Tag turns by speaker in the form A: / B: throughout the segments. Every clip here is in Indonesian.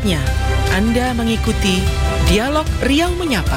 A: Saatnya Anda mengikuti Dialog Riau Menyapa.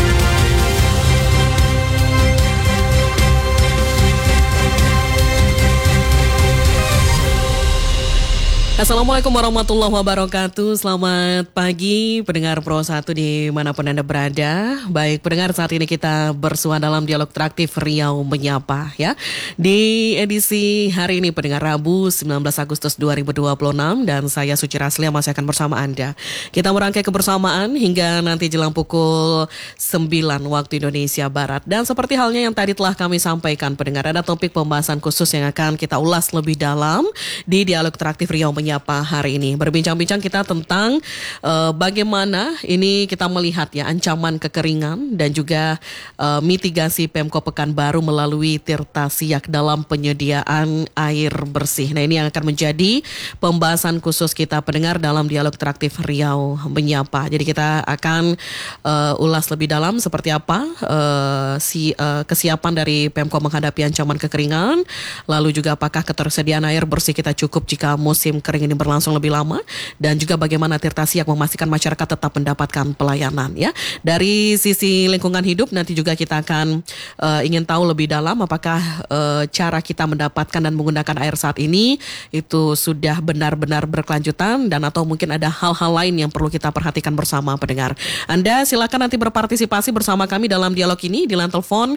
A: Assalamualaikum warahmatullahi wabarakatuh. Selamat pagi pendengar Pro 1 dimanapun Anda berada. Baik pendengar, saat ini kita bersua dalam Dialog Interaktif Riau Menyapa ya. Di edisi hari ini pendengar Rabu 19 Agustus 2026 dan saya Suci Raslia masih akan bersama Anda. Kita merangkai kebersamaan hingga nanti jelang pukul 9 waktu Indonesia Barat. Dan seperti halnya yang tadi telah kami sampaikan pendengar, ada topik pembahasan khusus yang akan kita ulas lebih dalam di Dialog Interaktif Riau Menyapa hari ini. Berbincang-bincang kita tentang bagaimana ini kita melihat ya ancaman kekeringan dan juga mitigasi Pemkop Pekanbaru melalui Tirta Siak dalam penyediaan air bersih. Nah, ini yang akan menjadi pembahasan khusus kita pendengar dalam Dialog Interaktif Riau Menyapa. Jadi kita akan ulas lebih dalam seperti apa kesiapan dari Pemkop menghadapi ancaman kekeringan, lalu juga apakah ketersediaan air bersih kita cukup jika musim kering ini berlangsung lebih lama, dan juga bagaimana Tirta Siak memastikan masyarakat tetap mendapatkan pelayanan ya. Dari sisi lingkungan hidup nanti juga kita akan ingin tahu lebih dalam apakah cara kita mendapatkan dan menggunakan air saat ini itu sudah benar-benar berkelanjutan dan atau mungkin ada hal-hal lain yang perlu kita perhatikan bersama pendengar. Anda silakan nanti berpartisipasi bersama kami dalam dialog ini di line telepon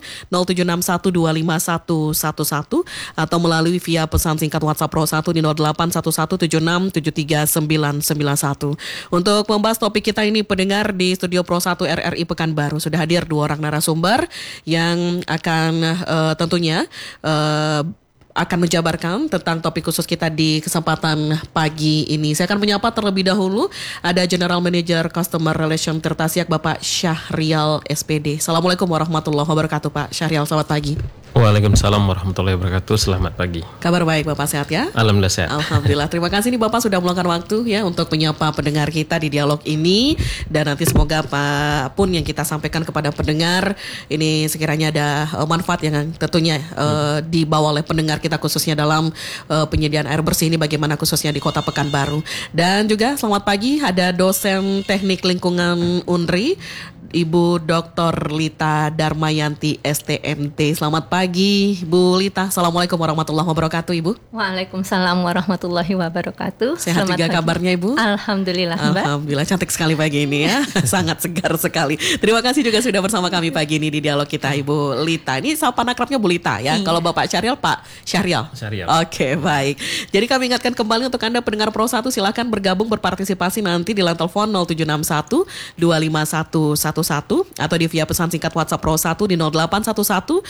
A: 076125111 atau melalui via pesan singkat WhatsApp Pro 1 di 081176739191. Untuk membahas topik kita ini pendengar, di studio Pro 1 RRI Pekanbaru sudah hadir 2 orang narasumber yang akan tentunya akan menjabarkan tentang topik khusus kita di kesempatan pagi ini. Saya akan menyapa terlebih dahulu ada General Manager Customer Relation Tirta Siak Bapak Syahrial SPD. Assalamualaikum warahmatullahi wabarakatuh Pak Syahrial, selamat pagi.
B: Waalaikumsalam warahmatullahi wabarakatuh. Selamat pagi.
A: Kabar baik Bapak, sehat ya?
B: Alhamdulillah sehat.
A: Alhamdulillah. Terima kasih nih Bapak sudah meluangkan waktu ya untuk menyapa pendengar kita di dialog ini, dan nanti semoga apapun yang kita sampaikan kepada pendengar ini sekiranya ada manfaat yang tentunya dibawa oleh pendengar kita khususnya dalam penyediaan air bersih ini bagaimana khususnya di Kota Pekanbaru. Dan juga selamat pagi ada dosen Teknik Lingkungan UNRI Ibu Dr. Lita Darmayanti STMT. Selamat pagi Bu Lita. Assalamualaikum warahmatullahi wabarakatuh Ibu.
C: Waalaikumsalam warahmatullahi wabarakatuh.
A: Sehat selamat juga pagi. Kabarnya Ibu?
C: Alhamdulillah Mbak.
A: Alhamdulillah, cantik sekali pagi ini ya. Sangat segar sekali. Terima kasih juga sudah bersama kami pagi ini di dialog kita Ibu Lita. Ini sahabat akrabnya Bu Lita ya. Kalau Bapak Syahrial Pak Syahrial. Oke, baik. Jadi kami ingatkan kembali untuk Anda pendengar Pro 1 silakan bergabung berpartisipasi nanti di line telepon 0761 25111 atau di via pesan singkat WhatsApp Pro 1 di 0811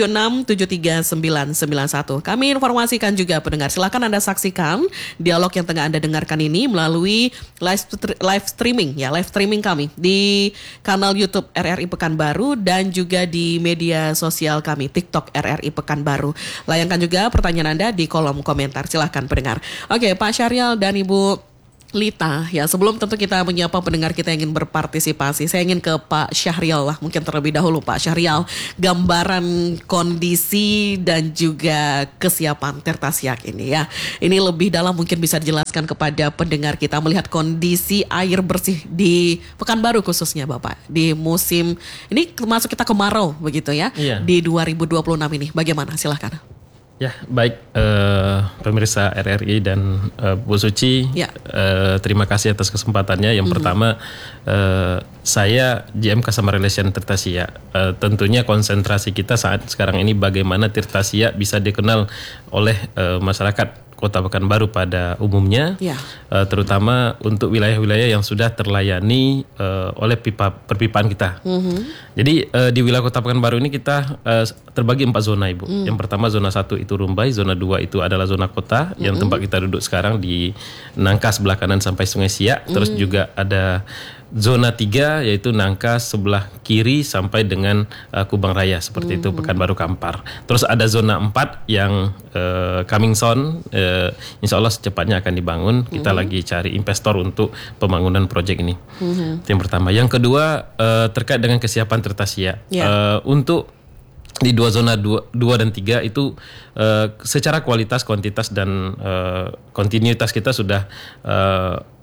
A: 76739991. Kami informasikan juga pendengar, silakan Anda saksikan dialog yang tengah Anda dengarkan ini melalui live streaming kami di kanal YouTube RRI Pekanbaru dan juga di media sosial kami TikTok RRI Pekanbaru. Layangkan juga pertanyaan Anda di kolom komentar. Silakan pendengar. Oke, Pak Syahrial dan Ibu Lita, ya sebelum tentu kita menyapa pendengar kita yang ingin berpartisipasi, saya ingin ke Pak Syahrial lah, mungkin terlebih dahulu Pak Syahrial, gambaran kondisi dan juga kesiapan Tirta Siak ini ya. Ini lebih dalam mungkin bisa dijelaskan kepada pendengar kita melihat kondisi air bersih di Pekanbaru khususnya Bapak di musim ini termasuk kita kemarau begitu ya, di 2026 ini bagaimana? Silahkan.
B: Ya, baik pemirsa RRI dan Bu Suci, terima kasih atas kesempatannya. Yang pertama, saya GM Customer Relation Tirta Siak. Tentunya konsentrasi kita saat sekarang ini bagaimana Tirta Siak bisa dikenal oleh masyarakat Kota Pekanbaru pada umumnya, terutama untuk wilayah-wilayah yang sudah terlayani oleh perpipaan kita. Jadi di wilayah Kota Pekanbaru ini kita terbagi 4 zona Ibu. Yang pertama zona 1 itu Rumbai, zona 2 itu adalah zona kota yang tempat kita duduk sekarang di Nangka sebelah kanan sampai Sungai Siak. Terus juga ada zona 3 yaitu Nangka sebelah kiri sampai dengan Kubang Raya seperti itu, Pekanbaru Kampar. Terus ada zona 4 yang coming soon, insya Allah secepatnya akan dibangun. Kita lagi cari investor untuk pembangunan proyek ini. Itu yang pertama. Yang kedua terkait dengan kesiapan Tirta Siak. Untuk di dua zona 2 dan 3 itu secara kualitas, kuantitas dan kontinuitas kita sudah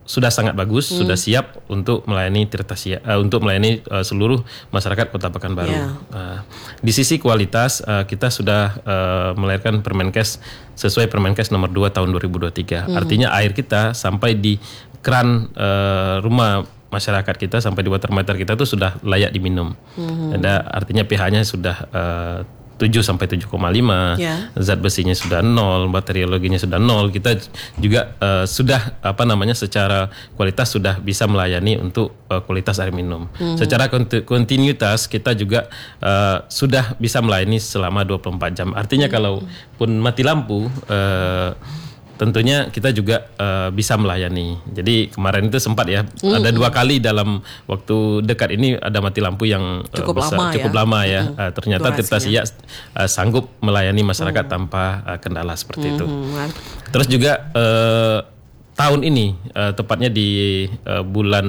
B: sudah sangat bagus, sudah siap untuk melayani Tirtasia, untuk melayani seluruh masyarakat Kota Pekanbaru. Di sisi kualitas, kita sudah melahirkan Permenkes sesuai Permenkes nomor 2 tahun 2023. Artinya air kita sampai di keran rumah masyarakat kita, sampai di water meter kita itu sudah layak diminum. Artinya pH-nya sudah 7 sampai 7,5, zat besinya sudah 0, bakteriologinya sudah 0. Kita juga sudah secara kualitas sudah bisa melayani untuk kualitas air minum. Secara kontinuitas kita juga sudah bisa melayani selama 24 jam. Artinya kalau pun mati lampu, tentunya kita juga bisa melayani. Jadi kemarin itu sempat ya, ada 2 kali dalam waktu dekat ini ada mati lampu yang cukup lama ya. Ternyata Tirtasia sanggup melayani masyarakat tanpa kendala seperti itu. Terus juga tahun ini tepatnya di bulan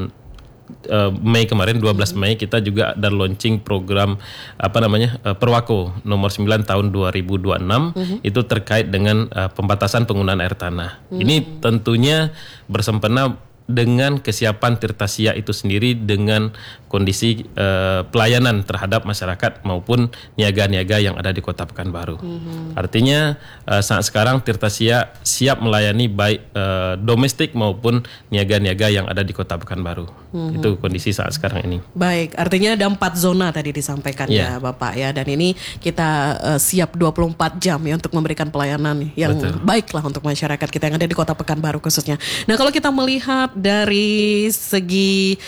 B: Mei kemarin, 12 Mei kita juga ada launching program Perwako nomor 9 tahun 2026 itu terkait dengan pembatasan penggunaan air tanah. Ini tentunya bersempena dengan kesiapan Tirtasia itu sendiri dengan kondisi pelayanan terhadap masyarakat maupun niaga-niaga yang ada di Kota Pekanbaru. Artinya saat sekarang Tirtasia siap melayani baik domestik maupun niaga-niaga yang ada di Kota Pekanbaru. Itu kondisi saat sekarang ini.
A: Baik, artinya ada 4 zona tadi disampaikan ya Bapak ya, dan ini kita siap 24 jam ya untuk memberikan pelayanan yang baiklah untuk masyarakat kita yang ada di Kota Pekanbaru khususnya. Nah, kalau kita melihat dari segi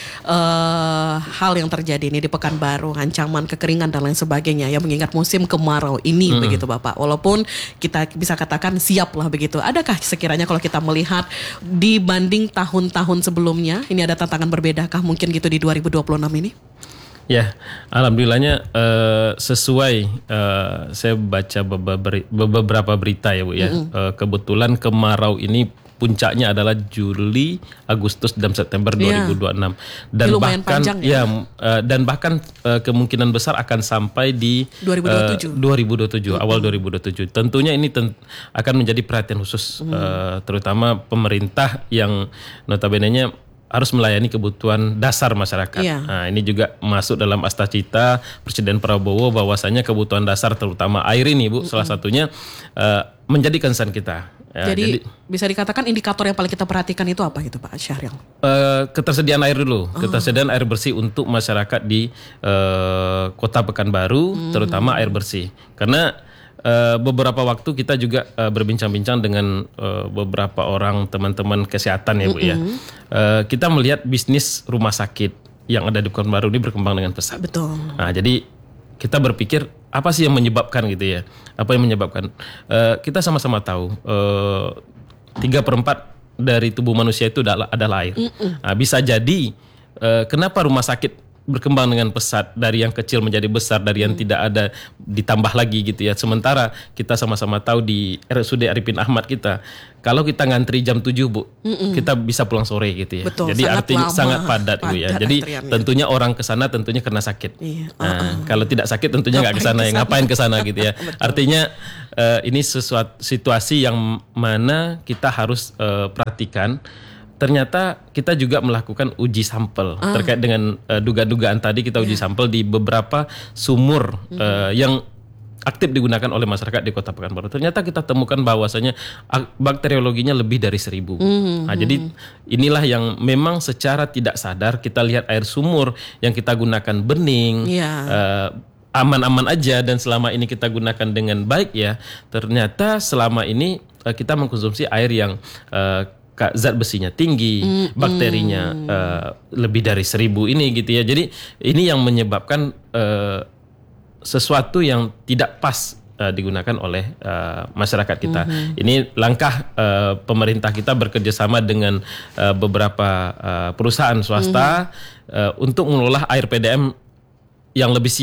A: hal yang terjadi ini di Pekanbaru, ancaman kekeringan dan lain sebagainya ya, mengingat musim kemarau ini begitu Bapak. Walaupun kita bisa katakan siap lah begitu. Adakah sekiranya kalau kita melihat dibanding tahun-tahun sebelumnya ini ada tantangan berbedakah mungkin gitu di 2026 ini?
B: Ya, alhamdulillahnya sesuai saya baca beberapa berita ya Bu ya. Kebetulan kemarau ini puncaknya adalah Juli, Agustus dan September 2026 dan bahkan dan bahkan kemungkinan besar akan sampai di 2027 awal 2027. Tentunya ini akan menjadi perhatian khusus terutama pemerintah yang notabene-nya harus melayani kebutuhan dasar masyarakat. Nah, ini juga masuk dalam Astacita Presiden Prabowo bahwasanya kebutuhan dasar terutama air ini Bu salah satunya menjadi concern kita.
A: Jadi bisa dikatakan indikator yang paling kita perhatikan itu apa gitu Pak Syahril?
B: Ketersediaan air dulu, ketersediaan air bersih untuk masyarakat di Kota Pekanbaru, terutama air bersih. Karena beberapa waktu kita juga berbincang-bincang dengan beberapa orang teman-teman kesehatan ya Bu ya. Kita melihat bisnis rumah sakit yang ada di Pekanbaru ini berkembang dengan pesat.
A: Betul.
B: Nah, jadi kita berpikir apa sih yang menyebabkan gitu ya? Apa yang menyebabkan? Kita sama-sama tahu 3/4 dari tubuh manusia itu adalah air. Nah, bisa jadi kenapa rumah sakit berkembang dengan pesat dari yang kecil menjadi besar, dari yang tidak ada ditambah lagi gitu ya. Sementara kita sama-sama tahu di RSUD Arifin Ahmad kita, kalau kita ngantri jam 7 Bu, kita bisa pulang sore gitu ya.
A: Betul,
B: jadi artinya sangat padat Bu ya. Jadi tentunya orang ke sana tentunya karena sakit. Nah, kalau tidak sakit tentunya nggak ke sana ya, ngapain ke sana gitu ya. Artinya ini sesuatu situasi yang mana kita harus perhatikan. Ternyata kita juga melakukan uji sampel terkait dengan dugaan tadi. Kita uji sampel di beberapa sumur yang aktif digunakan oleh masyarakat di Kota Pekanbaru. Ternyata kita temukan bahwasanya bakteriologinya lebih dari 1000. Nah, jadi inilah yang memang secara tidak sadar kita lihat air sumur yang kita gunakan bening, aman-aman aja dan selama ini kita gunakan dengan baik ya. Ternyata selama ini kita mengkonsumsi air yang zat besinya tinggi, bakterinya lebih dari 1000 ini gitu ya. Jadi ini yang menyebabkan sesuatu yang tidak pas digunakan oleh masyarakat kita. Ini langkah pemerintah kita bekerjasama dengan beberapa perusahaan swasta untuk mengelola air PDM yang lebih siap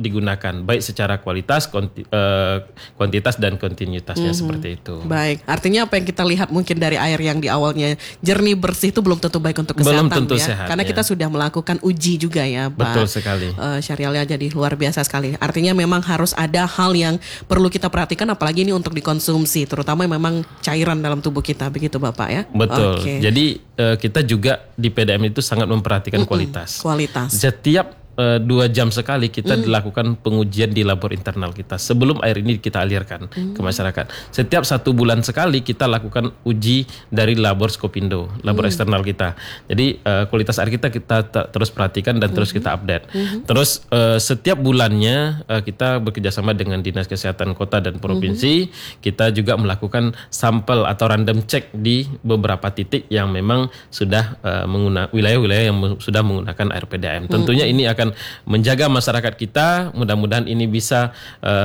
B: digunakan, baik secara kualitas, kuantitas dan kontinuitasnya seperti itu.
A: Baik, artinya apa yang kita lihat mungkin dari air yang di awalnya jernih bersih itu belum tentu baik untuk kesehatan,
B: belum tentu
A: ya.
B: Sehat,
A: karena
B: ya.
A: kita sudah melakukan uji juga ya, Pak.
B: Betul sekali.
A: Syahrial ya, jadi luar biasa sekali. Artinya memang harus ada hal yang perlu kita perhatikan, apalagi ini untuk dikonsumsi, terutama memang cairan dalam tubuh kita, begitu Bapak ya.
B: Betul. Jadi kita juga di PDM itu sangat memperhatikan kualitas. Setiap 2 jam sekali kita dilakukan pengujian di labor internal kita sebelum air ini kita alirkan ke masyarakat. Setiap 1 bulan sekali kita lakukan uji dari labor Skopindo, labor eksternal kita. Jadi kualitas air kita terus perhatikan dan terus kita update. Terus setiap bulannya kita bekerjasama dengan Dinas Kesehatan Kota dan Provinsi, kita juga melakukan sampel atau random check di beberapa titik yang memang sudah menggunakan wilayah-wilayah yang sudah menggunakan air PDAM. Tentunya ini akan menjaga masyarakat kita. Mudah-mudahan ini bisa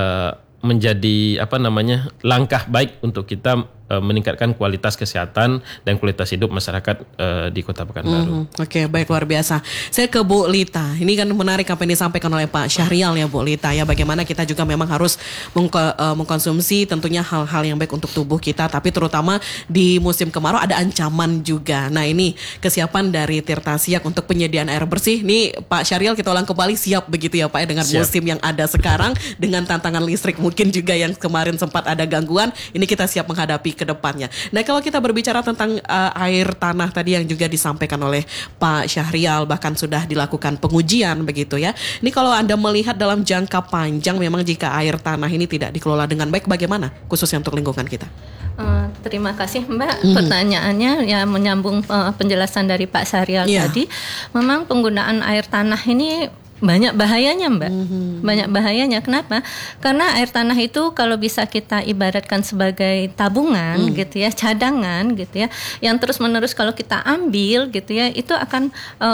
B: menjadi langkah baik untuk kita meningkatkan kualitas kesehatan dan kualitas hidup masyarakat di Kota Pekanbaru.
A: Oke, baik, luar biasa. Saya ke Bu Lita. Ini kan menarik apa yang disampaikan oleh Pak Syahrial ya, Bu Lita ya. Bagaimana kita juga memang harus mengkonsumsi tentunya hal-hal yang baik untuk tubuh kita, tapi terutama di musim kemarau ada ancaman juga. Nah, ini kesiapan dari Tirta Siak untuk penyediaan air bersih. Nih Pak Syahrial, kita ulang kembali, siap begitu ya Pak ya, dengan musim yang ada sekarang, dengan tantangan listrik mungkin juga yang kemarin sempat ada gangguan. Ini kita siap menghadapi ke depannya. Nah, kalau kita berbicara tentang air tanah tadi yang juga disampaikan oleh Pak Syahrial, bahkan sudah dilakukan pengujian begitu ya. Ini kalau Anda melihat dalam jangka panjang, memang jika air tanah ini tidak dikelola dengan baik, bagaimana khususnya untuk lingkungan kita?
C: Terima kasih Mbak. Pertanyaannya ya menyambung penjelasan dari Pak Syahrial tadi. Memang penggunaan air tanah ini banyak bahayanya Mbak. Banyak bahayanya. Kenapa? Karena air tanah itu kalau bisa kita ibaratkan sebagai tabungan gitu ya, cadangan gitu ya, yang terus menerus kalau kita ambil gitu ya, itu akan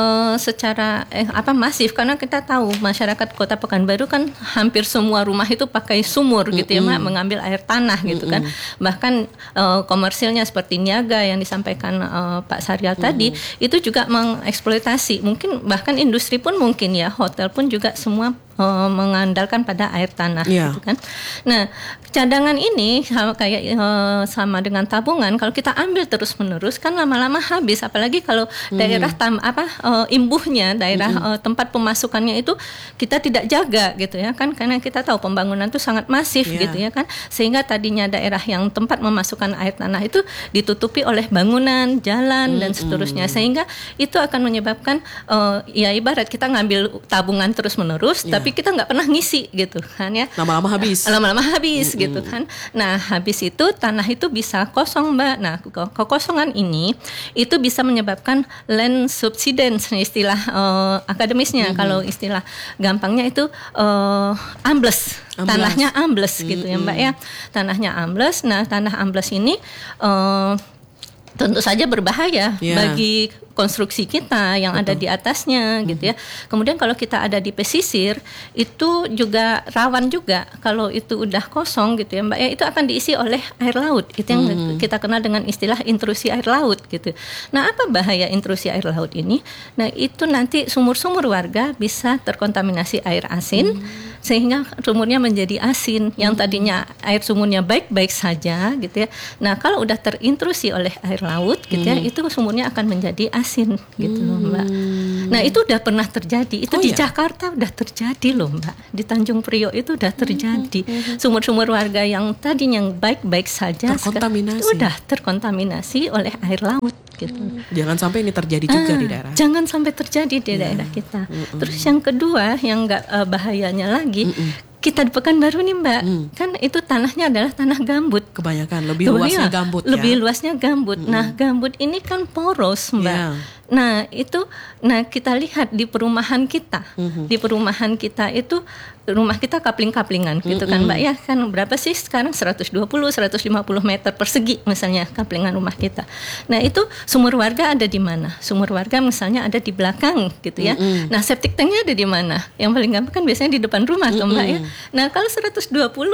C: secara masif, karena kita tahu masyarakat Kota Pekanbaru kan hampir semua rumah itu pakai sumur gitu ya Mbak, mengambil air tanah gitu kan. Bahkan komersilnya seperti niaga yang disampaikan Pak Syahrial tadi, itu juga mengeksploitasi. Mungkin bahkan industri pun mungkin ya, hotel pun juga semua mengandalkan pada air tanah gitu kan. Nah, cadangan ini sama dengan tabungan, kalau kita ambil terus-menerus kan lama-lama habis, apalagi kalau daerah imbuhnya, daerah tempat pemasukannya itu kita tidak jaga gitu ya kan, karena kita tahu pembangunan itu sangat masif gitu ya kan, sehingga tadinya daerah yang tempat memasukkan air tanah itu ditutupi oleh bangunan, jalan dan seterusnya, sehingga itu akan menyebabkan ya ibarat kita ngambil tabungan terus-menerus, tapi kita nggak pernah ngisi gitu kan ya.
A: Lama-lama habis
C: gitu kan. Nah, habis itu tanah itu bisa kosong Mbak. Nah, kekosongan ini itu bisa menyebabkan land subsidence, istilah akademisnya. Kalau istilah gampangnya itu ambles. Tanahnya ambles gitu ya Mbak ya. Tanahnya ambles. Nah, tanah ambles ini tentu saja berbahaya bagi konstruksi kita yang ada di atasnya gitu ya. Kemudian kalau kita ada di pesisir, itu juga rawan juga kalau itu udah kosong gitu ya Mbak ya, itu akan diisi oleh air laut. Itu yang kita kenal dengan istilah intrusi air laut gitu. Nah, apa bahaya intrusi air laut ini? Nah, itu nanti sumur-sumur warga bisa terkontaminasi air asin, sehingga sumurnya menjadi asin. Yang tadinya air sumurnya baik-baik saja gitu ya. Nah, kalau udah terintrusi oleh air laut gitu ya, itu sumurnya akan menjadi asin gitu loh Mbak. Nah, itu udah pernah terjadi. Itu di Jakarta udah terjadi loh Mbak. Di Tanjung Priok itu udah terjadi. Sumur-sumur warga yang tadinya baik-baik saja udah terkontaminasi oleh air laut gitu.
A: Jangan sampai ini terjadi juga di daerah.
C: Jangan sampai terjadi di daerah kita. Terus yang kedua yang enggak bahayanya lagi, kita di Pekanbaru nih Mbak, kan itu tanahnya adalah tanah gambut.
A: Kebanyakan lebih luasnya gambut ya.
C: Lebih luasnya gambut. Nah, gambut ini kan poros Mbak. Nah, kita lihat di perumahan kita. Di perumahan kita itu, rumah kita kapling-kaplingan gitu kan Mbak ya. Kan berapa sih sekarang? 120, 150 meter persegi misalnya kaplingan rumah kita. Nah, itu sumur warga ada di mana? Sumur warga misalnya ada di belakang gitu ya. Nah, septic tanknya ada di mana? Yang paling gampang kan biasanya di depan rumah tuh Mbak ya. Nah, kalau 120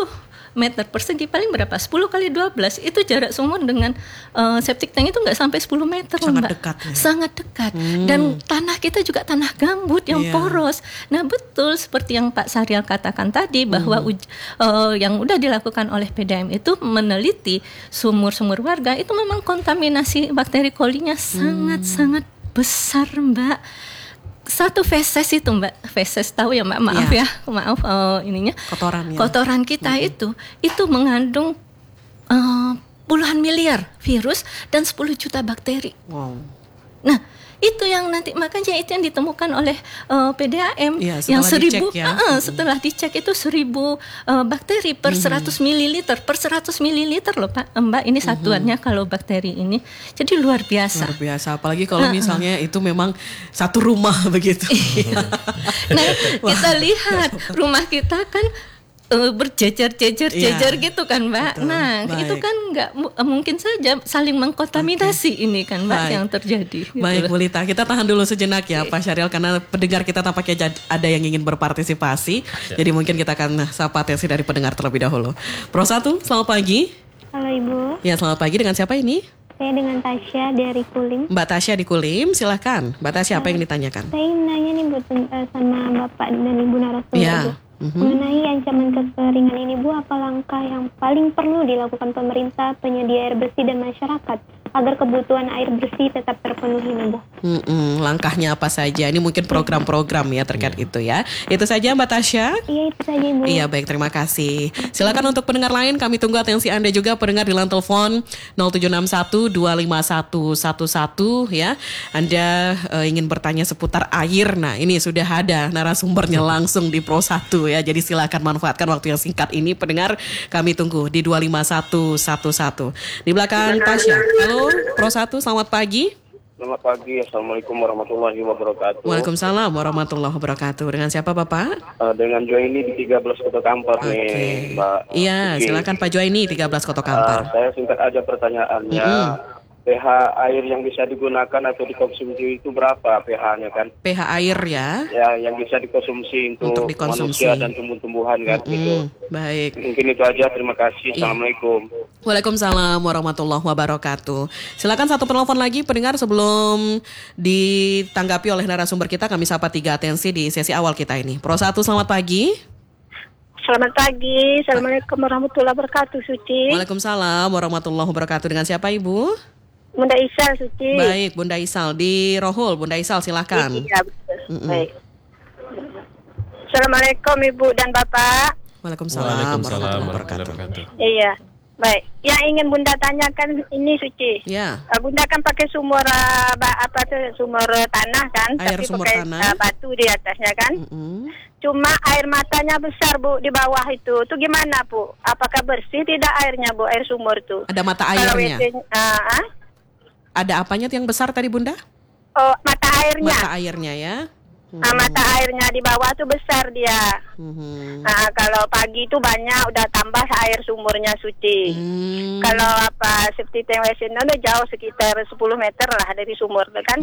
C: meter persegi, paling berapa? 10 kali 12 itu jarak sumur dengan septic tank itu nggak sampai 10 meter.
A: Sangat
C: Mbak.
A: dekat. Ya?
C: Sangat dekat. Dan tanah kita juga tanah gambut yang poros. Nah betul seperti yang Pak Syarial katakan tadi bahwa yang udah dilakukan oleh PDAM itu meneliti sumur-sumur warga itu memang kontaminasi bakteri kolinya sangat-sangat besar, Mbak. Satu feses itu, Mbak, feses tahu ya, Mbak, maaf ya, maaf ininya kotoran kita itu mengandung puluhan miliar virus dan 10 juta bakteri.
A: Wow.
C: Nah itu yang nanti, makanya itu yang ditemukan oleh PDAM yang 1000 setelah dicek itu 1000 bakteri per 100 mililiter loh Pak, Mbak, ini satuannya kalau bakteri ini, jadi luar biasa,
A: apalagi kalau misalnya itu memang satu rumah begitu.
C: Nah kita lihat rumah kita kan berjejer-jejer gitu kan, Mbak. Betul, nah itu kan nggak mungkin saja saling mengkontaminasi ini kan, Mbak, yang terjadi.
A: Baik, Bu Lita, kita tahan dulu sejenak ya, Pak Syarial, karena pendengar kita tampaknya ada yang ingin berpartisipasi. Jadi mungkin kita akan sapa atensi dari pendengar terlebih dahulu. Pro 1, selamat pagi.
D: Halo Ibu.
A: Ya, selamat pagi, dengan siapa ini?
D: Saya dengan Tasya dari Kulim.
A: Mbak Tasya di Kulim, silahkan. Mbak Tasya, apa yang ditanyakan?
D: Saya ingin nanya nih Bu, sama Bapak dan Ibu narasumber.
A: Ya.
D: Mengenai ancaman kekeringan ini Bu, apa langkah yang paling perlu dilakukan pemerintah, penyedia air bersih dan masyarakat agar kebutuhan air bersih tetap terpenuhi nih Bu?
A: Langkahnya apa saja? Ini mungkin program-program ya terkait itu ya. Itu saja Mbak Tasya?
D: Iya, itu saja Ibu.
A: Iya, baik, terima kasih. Silakan untuk pendengar lain, kami tunggu atensi Anda juga, pendengar di line telepon 0761-25111 ya. Anda ingin bertanya seputar air, nah ini sudah ada narasumbernya langsung di Pro 1 ya. Jadi silakan manfaatkan waktu yang singkat ini, pendengar, kami tunggu di 25111. Di belakang Tasya. Halo, Pro 1, selamat pagi.
E: Selamat pagi, Assalamualaikum warahmatullahi wabarakatuh.
A: Waalaikumsalam warahmatullahi wabarakatuh. Dengan siapa Bapak?
E: Dengan Joini di 13 Kota Kampar nih, Mbak.
A: Iya, silakan Pak Joini, 13 Kota Kampar.
E: Saya singkat aja pertanyaannya. pH air yang bisa digunakan atau dikonsumsi itu berapa pH-nya kan?
A: pH air ya?
E: Ya, yang bisa dikonsumsi untuk manusia dan tumbuh-tumbuhan kan gitu.
A: Baik.
E: Mungkin itu aja, terima kasih. Assalamualaikum.
A: Waalaikumsalam warahmatullahi wabarakatuh. Silakan satu penelpon lagi pendengar sebelum ditanggapi oleh narasumber kita. Kami sapa 3 atensi di sesi awal kita ini. Pro 1, selamat pagi.
D: Selamat pagi. Assalamualaikum warahmatullahi wabarakatuh, Suci.
A: Waalaikumsalam warahmatullahi wabarakatuh. Dengan siapa Ibu?
D: Bunda Isal, Suci.
A: Baik, Bunda Isal di Rohul. Bunda Isal, silakan.
D: Iya, betul. Baik. Assalamualaikum Ibu dan Bapak.
A: Waalaikumsalam warahmatullahi wabarakatuh.
D: Iya, baik. Yang ingin Bunda tanyakan ini, Suci.
A: Ya.
D: Bunda kan pakai sumur sumur tanah kan,
A: air
D: tapi
A: sumur
D: pakai
A: tanah.
D: batu di atasnya kan. Cuma air matanya besar Bu di bawah itu. Itu gimana Bu? Apakah bersih tidak airnya Bu, air sumur itu?
A: Ada mata airnya.
D: Kalau
A: ada apanya yang besar tadi Bunda?
D: Oh, mata airnya.
A: Mata airnya ya.
D: Mata airnya di bawah tuh besar dia. Kalau pagi itu banyak, udah tambah air sumurnya suci. Kalau septic tank WC udah jauh sekitar 10 meter lah dari sumur kan.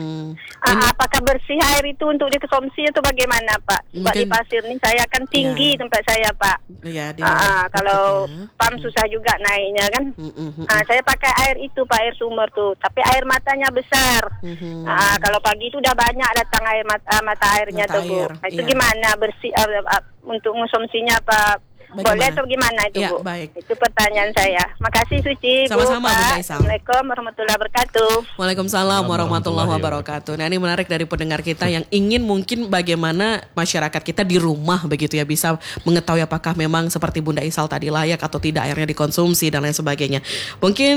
D: Apakah bersih air itu untuk dikonsumsi atau bagaimana Pak? Sebab di pasir ini saya kan tinggi tempat saya Pak.
A: Ya,
D: kalau pam susah juga naiknya kan. Saya pakai air itu Pak, air sumur tuh. Tapi air matanya besar. Kalau pagi itu udah banyak datang air mata airnya tuh Bu. Itu gimana bersih untuk konsumsinya Pak? Boleh atau gimana itu Bu?
A: Baik.
D: Itu pertanyaan saya. Makasih Suci.
A: Sama-sama
D: Bu,
A: Bunda
D: Pak.
A: Isam.
D: Assalamualaikum warahmatullahi wabarakatuh.
A: Waalaikumsalam warahmatullahi wabarakatuh. Nah, ini menarik dari pendengar kita yang ingin mungkin bagaimana masyarakat kita di rumah begitu ya bisa mengetahui apakah memang seperti Bunda Isal tadi layak atau tidak airnya dikonsumsi dan lain sebagainya. Mungkin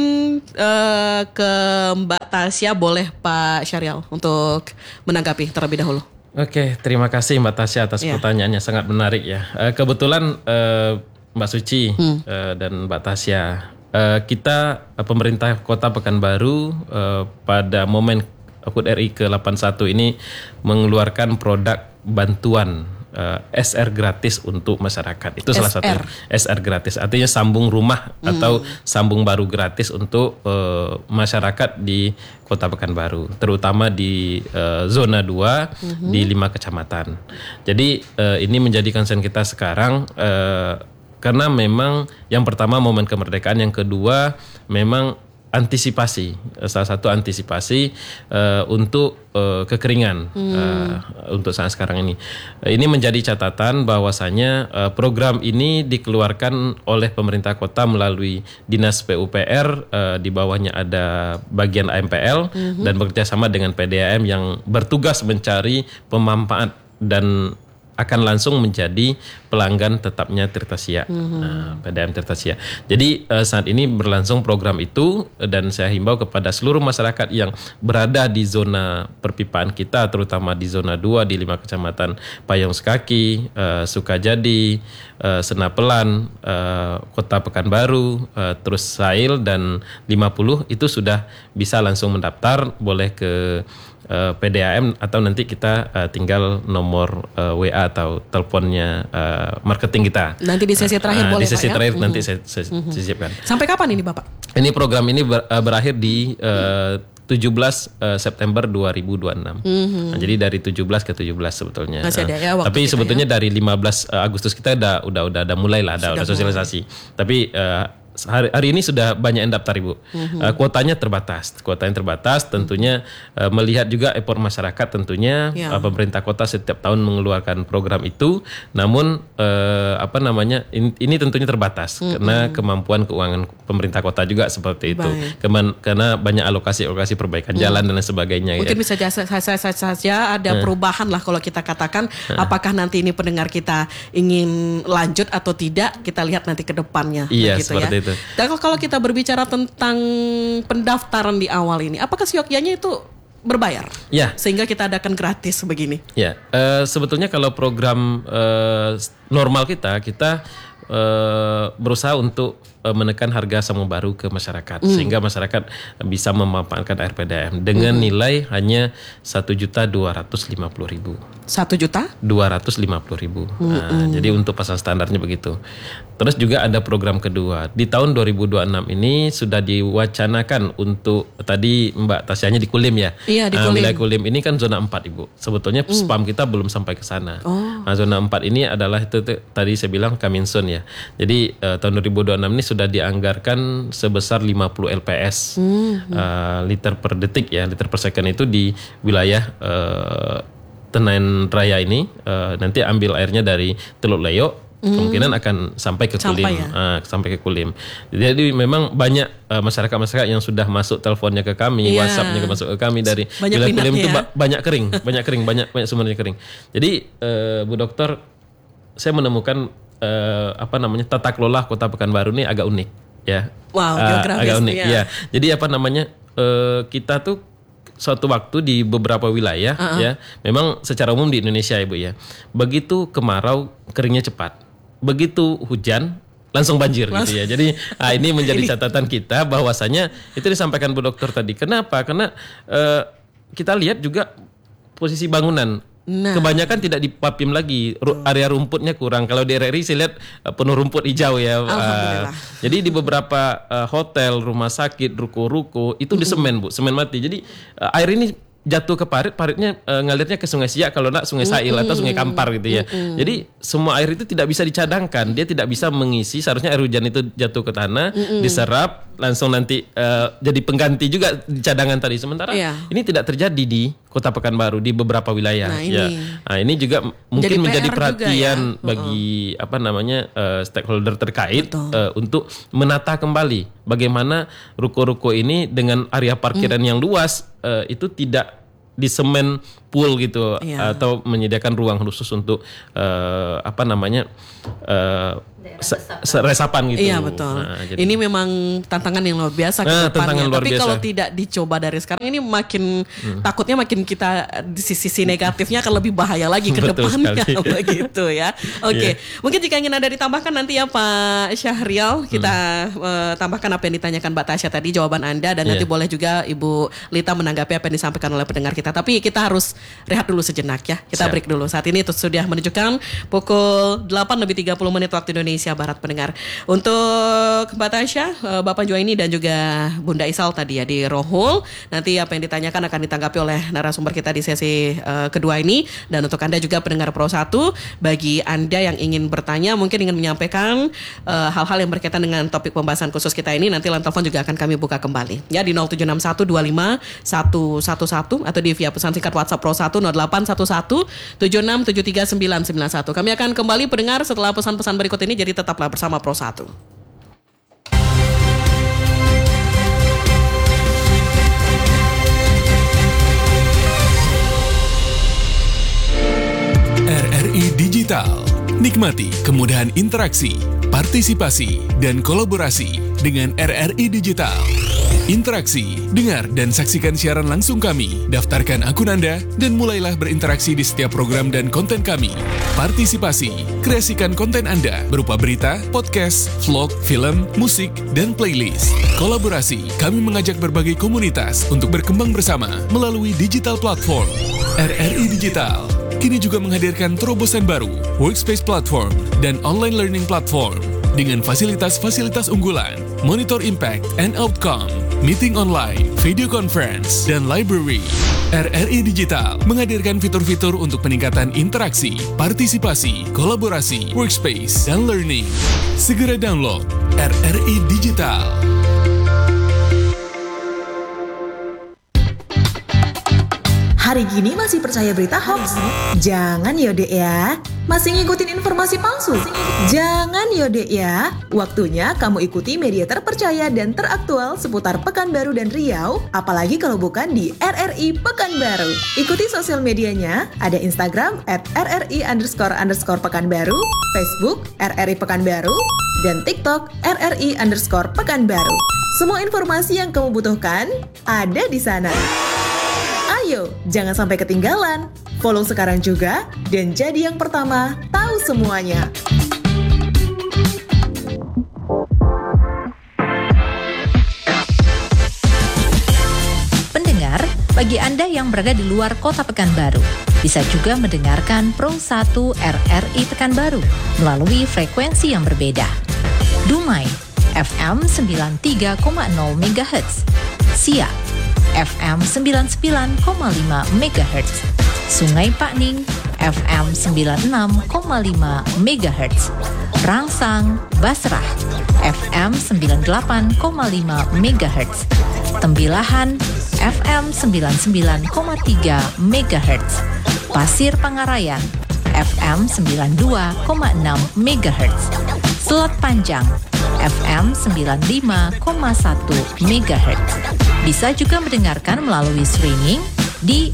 A: ke Mbak Tasya, boleh Pak Syarial untuk menanggapi terlebih dahulu.
B: Oke, terima kasih Mbak Tasya atas pertanyaannya, sangat menarik ya. Kebetulan Mbak Suci dan Mbak Tasya, kita pemerintah Kota Pekanbaru pada momen HUT RI ke-81 ini mengeluarkan produk bantuan SR gratis untuk masyarakat. Itu salah satu SR gratis, artinya sambung rumah atau sambung baru gratis untuk masyarakat di Kota Pekanbaru, terutama di zona 2 di 5 kecamatan. Jadi ini menjadi concern kita sekarang. karena memang yang pertama momen kemerdekaan, yang kedua memang antisipasi, salah satu antisipasi untuk kekeringan untuk saat sekarang ini. Ini menjadi catatan bahwasanya program ini dikeluarkan oleh pemerintah kota melalui Dinas PUPR, di bawahnya ada bagian AMPL dan bekerjasama dengan PDAM yang bertugas mencari pemanfaat dan akan langsung menjadi pelanggan tetapnya Tirtasia, PDAM Tirtasia. Jadi saat ini berlangsung program itu, dan saya himbau kepada seluruh masyarakat yang berada di zona perpipaan kita, terutama di zona 2 di 5 kecamatan Payung Sekaki, Sukajadi, Senapelan, Kota Pekanbaru, terus Sail dan 50 itu sudah bisa langsung mendaftar, boleh ke PDAM atau nanti kita tinggal nomor WA atau teleponnya marketing kita.
A: Nanti di sesi terakhir boleh,
B: di sesi
A: Pak,
B: terakhir nanti saya sisipkan.
A: Sampai kapan ini Bapak?
B: Ini program ini berakhir di 17 September 2026. Nah, jadi dari 17 ke 17 sebetulnya.
A: Masih ada ya waktu.
B: Tapi
A: kita
B: sebetulnya dari 15 Agustus kita udah mulai lah, ada sosialisasi. Tapi hari ini sudah banyak yang daftar, Ibu. Kuotanya terbatas. Tentunya melihat juga effort masyarakat tentunya. Pemerintah kota setiap tahun mengeluarkan program itu. Namun ini tentunya terbatas karena kemampuan keuangan pemerintah kota juga seperti itu. Karena banyak alokasi perbaikan jalan dan lain sebagainya.
A: Mungkin bisa saja ada perubahan lah kalau kita katakan. Apakah nanti ini pendengar kita ingin lanjut atau tidak, kita lihat nanti ke depannya.
B: Iya,
A: begitu
B: seperti
A: ya.
B: itu.
A: Dan kalau kita berbicara tentang pendaftaran di awal ini, apakah seyogyanya itu berbayar?
B: Ya.
A: Sehingga kita adakan gratis begini?
B: Ya, sebetulnya kalau program normal kita berusaha untuk menekan harga sama baru ke masyarakat, sehingga masyarakat bisa memanfaatkan air PDAM dengan nilai hanya 1.250.000. 1.250.000. Nah, jadi untuk pasang standarnya begitu. Terus juga ada program kedua. Di tahun 2026 ini sudah diwacanakan untuk, tadi Mbak Tasyahnya di Kulim ya.
A: Iya, di Kulim.
B: Wilayah Kulim ini kan zona 4, Ibu. Sebetulnya spam kita belum sampai ke sana. Nah, zona 4 ini adalah itu tadi saya bilang Kaminsun ya. Jadi tahun 2026 ini sudah dianggarkan sebesar 50 LPS liter per detik ya, liter per second itu di wilayah Tenayan Raya ini. Nanti ambil airnya dari Teluk Leyok, kemungkinan akan sampai ke Kulim, sampai ke Kulim. Jadi memang banyak masyarakat yang sudah masuk teleponnya ke kami, WhatsAppnya masuk ke kami dari wilayah Kulim itu banyak kering, banyak sumbernya kering. Jadi Bu Dokter, saya menemukan tata kelola Kota Pekanbaru ini agak unik ya.
A: Wow, geografis
B: agak unik
A: ya.
B: Ya. Jadi kita tuh suatu waktu di beberapa wilayah ya, memang secara umum di Indonesia Ibu ya, begitu kemarau keringnya cepat, begitu hujan langsung banjir gitu ya. Jadi ini menjadi catatan kita bahwasanya itu disampaikan Bu Dokter tadi. Kenapa? Karena kita lihat juga posisi bangunan. Kebanyakan tidak dipapim lagi, area rumputnya kurang. Kalau di RRI saya lihat penuh rumput hijau ya. Jadi di beberapa hotel, rumah sakit, ruko-ruko itu di semen, Bu, semen mati. Jadi air ini jatuh ke paritnya ngalirnya ke Sungai Siak, kalau enggak Sungai Sail atau Sungai Kampar gitu ya. Jadi semua air itu tidak bisa dicadangkan, dia tidak bisa mengisi. Seharusnya air hujan itu jatuh ke tanah, diserap, langsung nanti jadi pengganti juga di cadangan tadi. Sementara ini tidak terjadi di Kota Pekanbaru di beberapa wilayah. Nah, ini juga mungkin menjadi perhatian bagi stakeholder terkait untuk menata kembali bagaimana ruko-ruko ini dengan area parkiran yang luas itu tidak disemen pool gitu atau menyediakan ruang khusus untuk resapan gitu.
A: Iya betul. Ini memang tantangan yang luar biasa ke depannya. Tapi kalau tidak dicoba dari sekarang ini makin takutnya makin kita di sisi negatifnya akan lebih bahaya lagi ke depannya begitu ya. Oke. Mungkin jika ingin ada ditambahkan nanti ya Pak Syahrial, kita tambahkan apa yang ditanyakan Mbak Tasya tadi, jawaban Anda, dan nanti boleh juga Ibu Lita menanggapi apa yang disampaikan oleh pendengar kita. Tapi kita harus rehat dulu sejenak ya. Kita break dulu. Saat ini sudah menunjukkan pukul 8:30 waktu Indonesia Indonesia Barat pendengar. Untuk Mbak Tasya, Bapak Juwaini dan juga Bunda Isal tadi ya di Rohul. Nanti apa yang ditanyakan akan ditanggapi oleh narasumber kita di sesi kedua ini. Dan untuk Anda juga pendengar Pro 1, bagi Anda yang ingin bertanya, mungkin ingin menyampaikan hal-hal yang berkaitan dengan topik pembahasan khusus kita ini, nanti line telepon juga akan kami buka kembali. Ya di 0761251111 atau di via pesan singkat WhatsApp Pro 1 081176739991. Kami akan kembali pendengar setelah pesan-pesan berikut ini, jadi tetaplah bersama Pro 1.
F: RRI Digital. Nikmati kemudahan interaksi, partisipasi, dan kolaborasi dengan RRI Digital. Interaksi, dengar dan saksikan siaran langsung kami, daftarkan akun Anda, dan mulailah berinteraksi di setiap program dan konten kami. Partisipasi, kreasikan konten Anda berupa berita, podcast, vlog, film, musik, dan playlist. Kolaborasi, kami mengajak berbagai komunitas untuk berkembang bersama melalui digital platform. RRI Digital kini juga menghadirkan terobosan baru, workspace platform, dan online learning platform dengan fasilitas-fasilitas unggulan, monitor impact and outcome, meeting online, video conference, dan library. RRI Digital menghadirkan fitur-fitur untuk peningkatan interaksi, partisipasi, kolaborasi, workspace, dan learning. Segera download RRI Digital.
G: Hari gini masih percaya berita hoax? Jangan ya dek ya. Masih ngikutin informasi palsu? Jangan ya dek ya. Waktunya kamu ikuti media terpercaya dan teraktual seputar Pekanbaru dan Riau, apalagi kalau bukan di RRI Pekanbaru. Ikuti sosial medianya, ada Instagram @RRI__Pekanbaru, Facebook RRI Pekanbaru, dan TikTok RRI_Pekanbaru. Semua informasi yang kamu butuhkan ada di sana. Ayo, jangan sampai ketinggalan. Follow sekarang juga dan jadi yang pertama tahu semuanya.
H: Pendengar, bagi Anda yang berada di luar kota Pekanbaru, bisa juga mendengarkan Pro 1 RRI Pekanbaru melalui frekuensi yang berbeda. Dumai, FM 93,0 MHz. Siak, FM 99,5 MHz, Sungai Pakning, FM 96,5 MHz, Rangsang, Basrah, FM 98,5 MHz, Tembilahan, FM 99,3 MHz, Pasir Pangarayan, FM 92,6 MHz, Selat Panjang, FM 95,1 MHz. Bisa juga mendengarkan melalui streaming di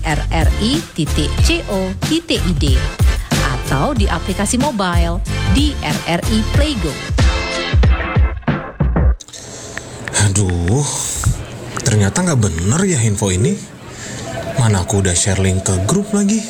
H: rri.co.id atau di aplikasi mobile di RRI Playgo.
I: Aduh, ternyata nggak bener ya info ini. Mana aku udah share link ke grup lagi.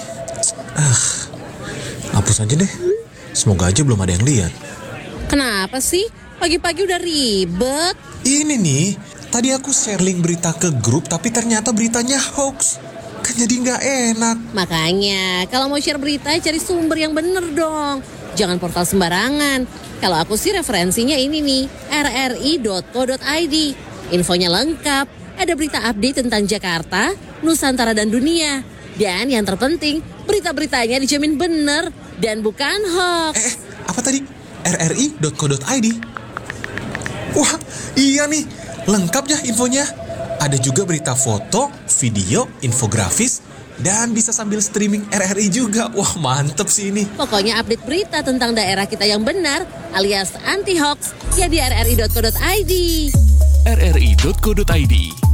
I: Hapus aja deh. Semoga aja belum ada yang lihat.
J: Kenapa sih? Pagi-pagi udah ribet.
I: Ini nih, tadi aku share link berita ke grup tapi ternyata beritanya hoax. Kan jadi nggak enak.
J: Makanya, kalau mau share berita cari sumber yang bener dong. Jangan portal sembarangan. Kalau aku sih referensinya ini nih, rri.co.id. Infonya lengkap, ada berita update tentang Jakarta, Nusantara dan dunia. Dan yang terpenting, berita-beritanya dijamin bener dan bukan hoax.
I: Apa tadi? rri.co.id? Wah, iya nih, lengkap ya infonya. Ada juga berita foto, video, infografis, dan bisa sambil streaming RRI juga. Wah, mantep sih ini.
J: Pokoknya update berita tentang daerah kita yang benar, alias anti-hoax, ya di rri.co.id.
F: rri.co.id